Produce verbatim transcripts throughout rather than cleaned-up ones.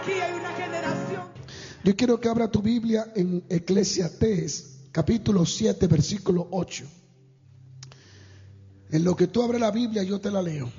aquí hay una generación. Yo quiero que abra tu Biblia en Eclesiastés, capítulo siete, versículo ocho. En lo que tú abres la Biblia, yo te la leo.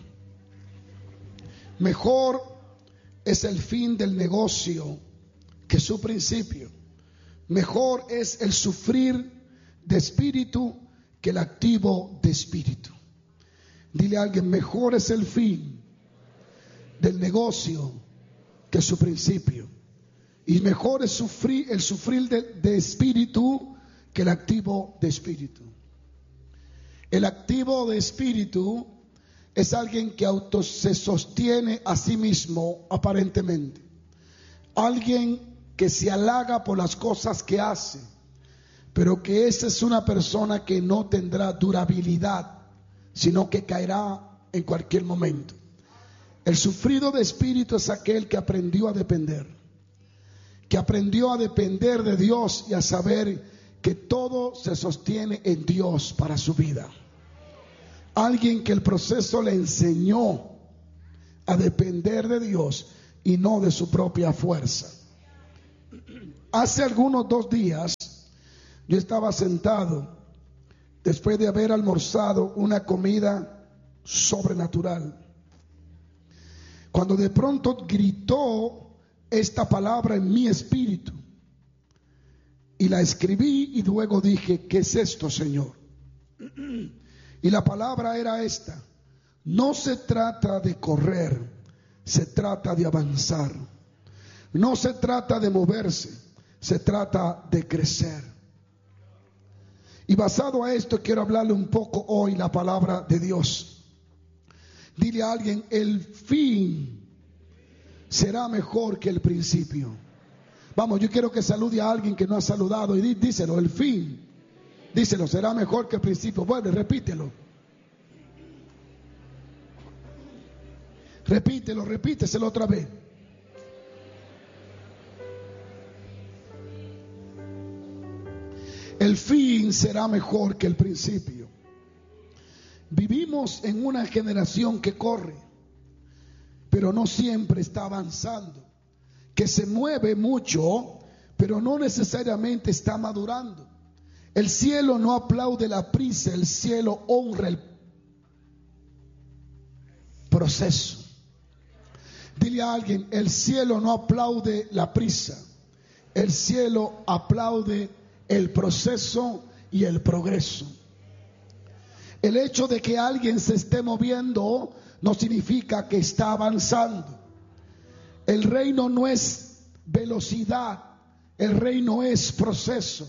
Mejor es el fin del negocio que su principio. Mejor es el sufrir de espíritu que el activo de espíritu. Dile a alguien, mejor es el fin del negocio que su principio. Y mejor es sufrir, el sufrir de, de espíritu que el activo de espíritu. El activo de espíritu es alguien que auto se sostiene a sí mismo aparentemente. Alguien que se halaga por las cosas que hace, pero que esa es una persona que no tendrá durabilidad, sino que caerá en cualquier momento. El sufrido de espíritu es aquel que aprendió a depender, que aprendió a depender de Dios y a saber que todo se sostiene en Dios para su vida. Alguien que el proceso le enseñó a depender de Dios y no de su propia fuerza. Hace algunos dos días yo estaba sentado después de haber almorzado una comida sobrenatural, cuando de pronto gritó esta palabra en mi espíritu y la escribí y luego dije, ¿qué es esto, Señor? Y la palabra era esta: no se trata de correr, se trata de avanzar. No se trata de moverse, se trata de crecer. Y basado a esto quiero hablarle un poco hoy la palabra de Dios. Dile a alguien, el fin será mejor que el principio. Vamos, yo quiero que salude a alguien que no ha saludado y dí, díselo, el fin, díselo, será mejor que el principio. Vuelve, repítelo. Repítelo, repíteselo otra vez. El fin será mejor que el principio. Vivimos en una generación que corre, pero no siempre está avanzando, que se mueve mucho, pero no necesariamente está madurando. El cielo no aplaude la prisa, el cielo honra el proceso. Dile a alguien, el cielo no aplaude la prisa, el cielo aplaude el proceso y el progreso. El hecho de que alguien se esté moviendo no significa que está avanzando. El reino no es velocidad, el reino es proceso.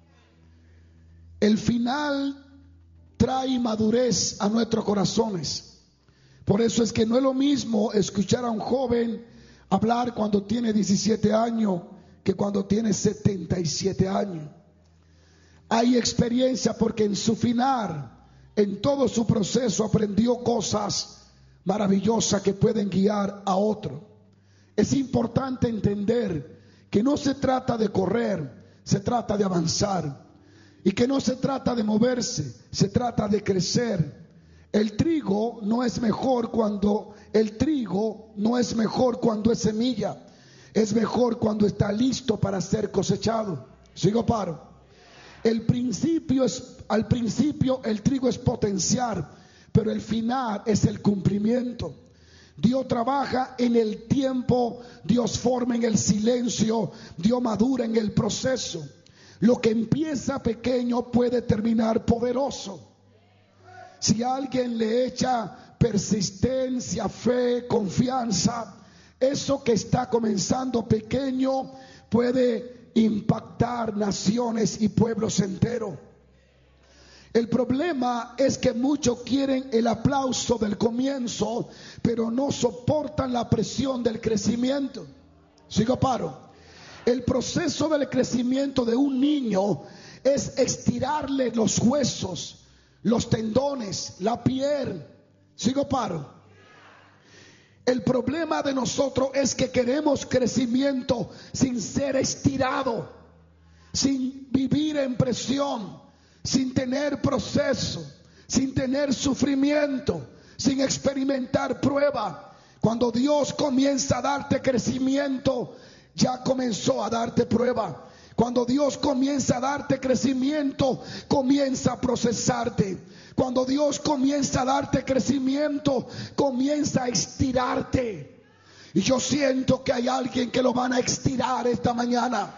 El final trae madurez a nuestros corazones. Por eso es que no es lo mismo escuchar a un joven hablar cuando tiene diecisiete años que cuando tiene setenta y siete años. Hay experiencia porque en su final, en todo su proceso, aprendió cosas maravillosas que pueden guiar a otro. Es importante entender que no se trata de correr, se trata de avanzar. Y que no se trata de moverse, se trata de crecer. El trigo no es mejor cuando el trigo no es mejor cuando es semilla. Es mejor cuando está listo para ser cosechado. ¿Sigo paro? El principio es, al principio el trigo es potenciar, pero el final es el cumplimiento. Dios trabaja en el tiempo, Dios forma en el silencio, Dios madura en el proceso. Lo que empieza pequeño puede terminar poderoso. Si alguien le echa persistencia, fe, confianza, eso que está comenzando pequeño puede impactar naciones y pueblos enteros. El problema es que muchos quieren el aplauso del comienzo, pero no soportan la presión del crecimiento. ¿Sigo paro? El proceso del crecimiento de un niño es estirarle los huesos, los tendones, la piel. ¿Sigo paro? El problema de nosotros es que queremos crecimiento sin ser estirado, sin vivir en presión, sin tener proceso, sin tener sufrimiento, sin experimentar prueba. Cuando Dios comienza a darte crecimiento, ya comenzó a darte prueba. Cuando Dios comienza a darte crecimiento, comienza a procesarte. Cuando Dios comienza a darte crecimiento, comienza a estirarte. Y yo siento que hay alguien que lo van a estirar esta mañana.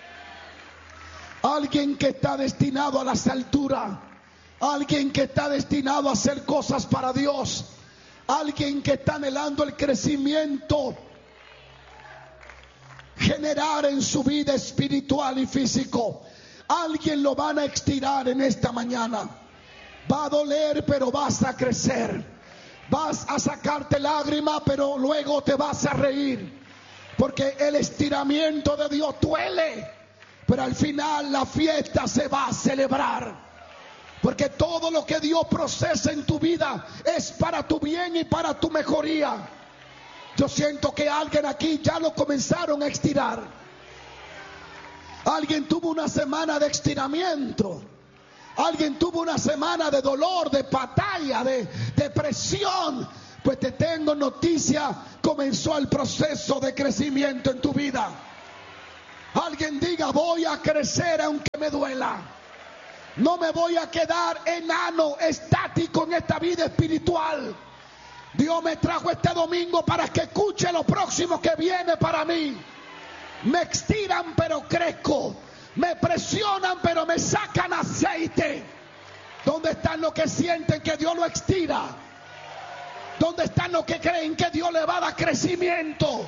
Alguien que está destinado a las alturas. Alguien que está destinado a hacer cosas para Dios. Alguien que está anhelando el crecimiento generar en su vida espiritual y físico. Alguien lo van a estirar en esta mañana. Va a doler, pero vas a crecer. Vas a sacarte lágrimas, pero luego te vas a reír. Porque el estiramiento de Dios duele, pero al final la fiesta se va a celebrar. Porque todo lo que Dios procesa en tu vida es para tu bien y para tu mejoría. Yo siento que alguien aquí ya lo comenzaron a estirar. Alguien tuvo una semana de estiramiento. Alguien tuvo una semana de dolor, de batalla, de depresión. Pues te tengo noticia, comenzó el proceso de crecimiento en tu vida. Alguien diga: voy a crecer aunque me duela. No me voy a quedar enano, estático en esta vida espiritual. Dios me trajo este domingo para que escuche lo próximo que viene para mí. Me estiran pero crezco. Me presionan pero me sacan aceite. ¿Dónde están los que sienten que Dios lo estira? ¿Dónde están los que creen que Dios le va a dar crecimiento?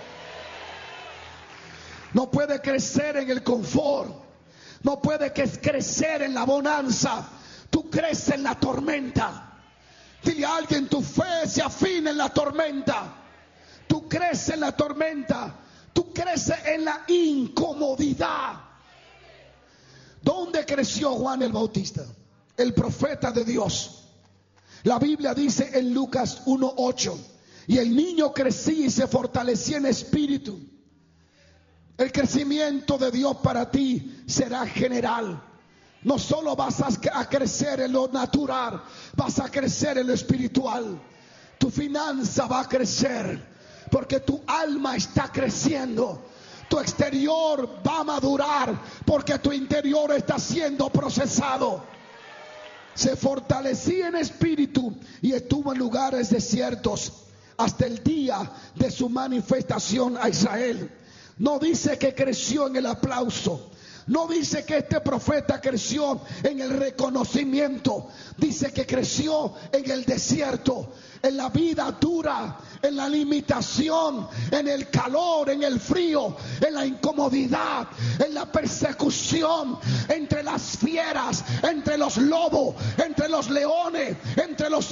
No puede crecer en el confort. No puede crecer en la bonanza. Tú creces en la tormenta. Dile a alguien: tu fe se afina en la tormenta. Tú creces en la tormenta. Tú creces en la incomodidad. ¿Dónde creció Juan el Bautista? El profeta de Dios. La Biblia dice en Lucas uno ocho: y el niño crecía y se fortalecía en espíritu. El crecimiento de Dios para ti será general. No solo vas a crecer en lo natural, vas a crecer en lo espiritual. Tu finanza va a crecer porque tu alma está creciendo. Tu exterior va a madurar porque tu interior está siendo procesado. Se fortalecía en espíritu y estuvo en lugares desiertos hasta el día de su manifestación a Israel. No dice que creció en el aplauso. No dice que este profeta creció en el reconocimiento. Dice que creció en el desierto, en la vida dura, en la limitación, en el calor, en el frío, en la incomodidad, en la persecución, entre las fieras, entre los lobos, entre los leones, entre los